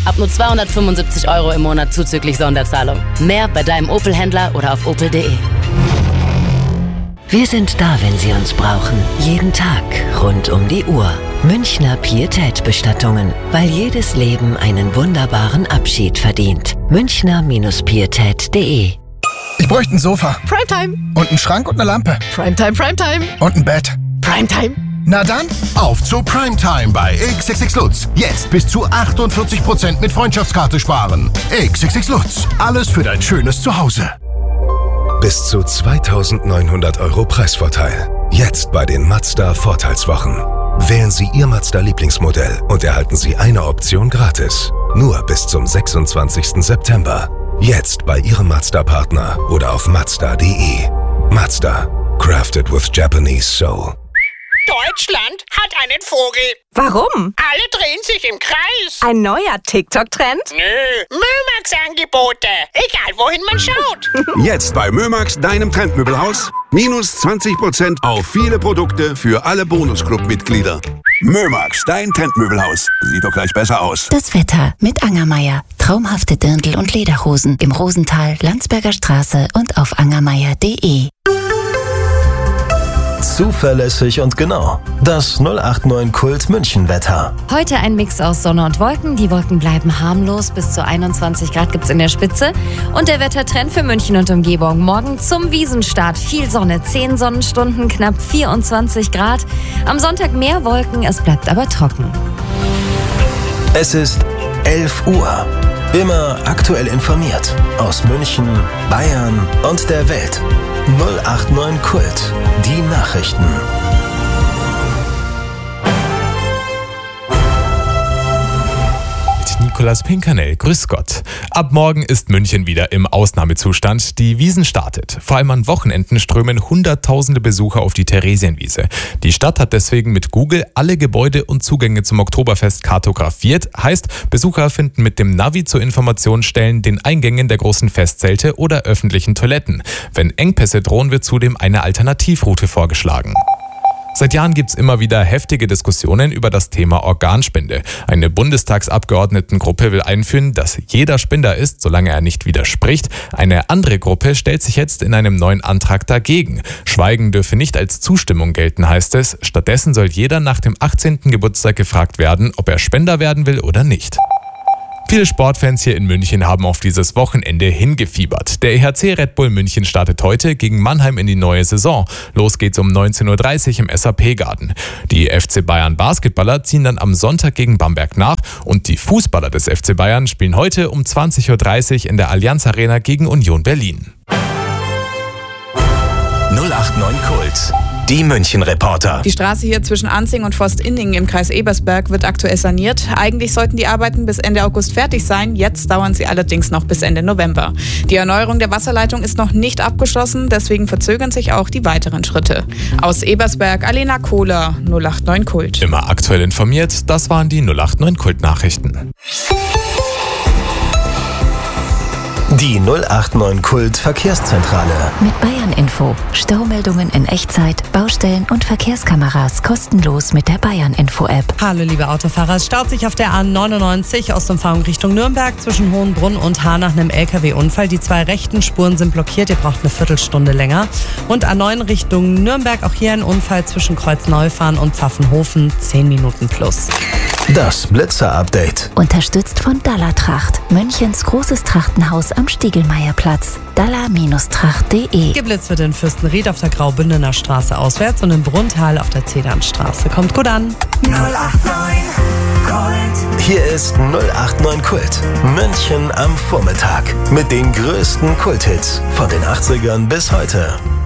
Ab nur 275 € im Monat zuzüglich Sonderzahlung. Mehr bei deinem Opel-Händler oder auf opel.de. Wir sind da, wenn Sie uns brauchen. Jeden Tag, rund um die Uhr. Münchner Pietät-Bestattungen. Weil jedes Leben einen wunderbaren Abschied verdient. Münchner-Pietät.de. Ich bräuchte ein Sofa. Primetime. Und einen Schrank und eine Lampe. Primetime, Primetime. Und ein Bett. Primetime. Na dann, auf zu Primetime bei XXX Lutz. Jetzt bis zu 48% mit Freundschaftskarte sparen. XXX Lutz. Alles für dein schönes Zuhause. Bis zu 2.900 € Preisvorteil. Jetzt bei den Mazda Vorteilswochen. Wählen Sie Ihr Mazda-Lieblingsmodell und erhalten Sie eine Option gratis. Nur bis zum 26. September. Jetzt bei Ihrem Mazda-Partner oder auf Mazda.de. Mazda. Crafted with Japanese Soul. Deutschland hat einen Vogel. Warum? Alle drehen sich im Kreis. Ein neuer TikTok-Trend? Nö, Mömax-Angebote. Egal, wohin man schaut. Jetzt bei Mömax, deinem Trendmöbelhaus. Minus 20% auf viele Produkte für alle Bonusclub-Mitglieder. Mömax, dein Trendmöbelhaus. Sieht doch gleich besser aus. Das Wetter mit Angermeier. Traumhafte Dirndl- und Lederhosen im Rosental, Landsberger Straße und auf angermeier.de. Zuverlässig und genau. Das 089 Kult München Wetter. Heute ein Mix aus Sonne und Wolken. Die Wolken bleiben harmlos. Bis zu 21 Grad gibt's in der Spitze. Und der Wettertrend für München und Umgebung. Morgen zum Wiesenstart. Viel Sonne, 10 Sonnenstunden, knapp 24 Grad. Am Sonntag mehr Wolken, es bleibt aber trocken. Es ist 11 Uhr. Immer aktuell informiert. Aus München, Bayern und der Welt. 089 Kult. Die Nachrichten. Nikolaus Pinkernell, grüß Gott. Ab morgen ist München wieder im Ausnahmezustand. Die Wiesn startet. Vor allem an Wochenenden strömen Hunderttausende Besucher auf die Theresienwiese. Die Stadt hat deswegen mit Google alle Gebäude und Zugänge zum Oktoberfest kartografiert. Heißt, Besucher finden mit dem Navi zu Informationsstellen, den Eingängen der großen Festzelte oder öffentlichen Toiletten. Wenn Engpässe drohen, wird zudem eine Alternativroute vorgeschlagen. Seit Jahren gibt es immer wieder heftige Diskussionen über das Thema Organspende. Eine Bundestagsabgeordnetengruppe will einführen, dass jeder Spender ist, solange er nicht widerspricht. Eine andere Gruppe stellt sich jetzt in einem neuen Antrag dagegen. Schweigen dürfe nicht als Zustimmung gelten, heißt es. Stattdessen soll jeder nach dem 18. Geburtstag gefragt werden, ob er Spender werden will oder nicht. Viele Sportfans hier in München haben auf dieses Wochenende hingefiebert. Der EHC Red Bull München startet heute gegen Mannheim in die neue Saison. Los geht's um 19:30 Uhr im SAP-Garten. Die FC Bayern Basketballer ziehen dann am Sonntag gegen Bamberg nach und die Fußballer des FC Bayern spielen heute um 20:30 Uhr in der Allianz Arena gegen Union Berlin. 089 Kult. Die München-Reporter. Die Straße hier zwischen Anzing und Forst-Inningen im Kreis Ebersberg wird aktuell saniert. Eigentlich sollten die Arbeiten bis Ende August fertig sein. Jetzt dauern sie allerdings noch bis Ende November. Die Erneuerung der Wasserleitung ist noch nicht abgeschlossen. Deswegen verzögern sich auch die weiteren Schritte. Aus Ebersberg, Alena Kohler, 089 Kult. Immer aktuell informiert, das waren die 089 Kult-Nachrichten. Die 089 Kult Verkehrszentrale. Mit Bayern Info. Staumeldungen in Echtzeit, Baustellen und Verkehrskameras kostenlos mit der Bayern Info App. Hallo liebe Autofahrer, es staut sich auf der A99 Ostumfahrung Richtung Nürnberg zwischen Hohenbrunn und Haar nach einem LKW-Unfall. Die 2 rechten Spuren sind blockiert, ihr braucht eine Viertelstunde länger. Und A9 Richtung Nürnberg, auch hier ein Unfall zwischen Kreuzneufahren und Pfaffenhofen, 10 Minuten plus. Das Blitzer-Update. Unterstützt von Dallertracht, Münchens großes Trachtenhaus am Stiegelmeierplatz. Daller-tracht.de. Geblitzt wird in Fürstenried auf der Graubündener Straße auswärts und in Brunnthal auf der Zedernstraße. Kommt gut an. 089 Kult. Hier ist 089 Kult. München am Vormittag. Mit den größten Kulthits von den 80ern bis heute.